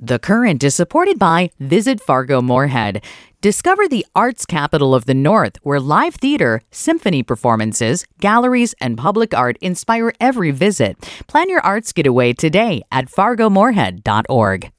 The Current is supported by Visit Fargo Moorhead. Discover the arts capital of the North, where live theater, symphony performances, galleries, and public art inspire every visit. Plan your arts getaway today at fargomoorhead.org.